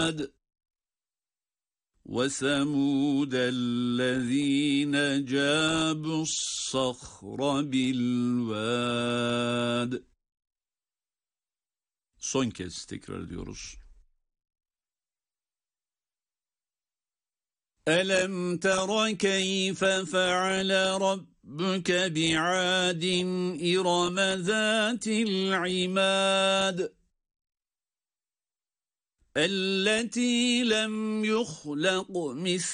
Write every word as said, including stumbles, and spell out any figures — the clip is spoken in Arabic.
وثمود الذين جابوا الصخر بالواد. Son kez tekrar ediyoruz. ألم تر كيف فعل ربك بعاد إرم ذات العماد التي لم يخلق مثلها